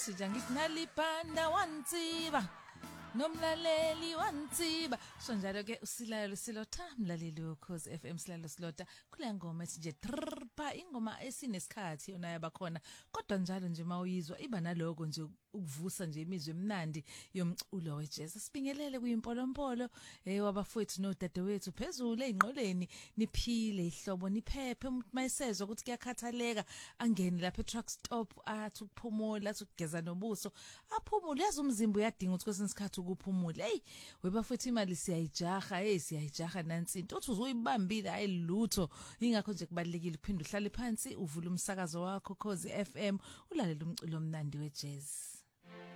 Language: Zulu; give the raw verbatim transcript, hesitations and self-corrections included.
message angithi nalibhanda wantsiba nomlaleli wantsiba so njalo ke usilayo silotha mlaleli ukhozi F M silalo silotha kule ngoma ethi nje trpa ingoma esinesikhathi yona yabakhona kodwa njalo nje mawuyizwa iba naloko nje ukuvusa nje imizwe emnandi yomculo wejazz sibingelele kuyimpolompolo eh wabafowethu nodadewethu phezulu einqoleni niphile ihlobo niphephe umuntu mayisezwe ukuthi kuyakhathaleka angene lapha e-truck stop athi ukuphumula athi ukugeza nobuso aphumule yazi umzimba uyadinga ukuthi kwesinye isikhathi ukuphumula hey webafowethu imali siyayijaha hey siyayijaha nansi into uthi uzuyibambile hayi lutho ingakho nje kubalekile uphinde uhlale phansi uvule umsakazo wakho Khosi F M ulalela umculo omnandi wejazz.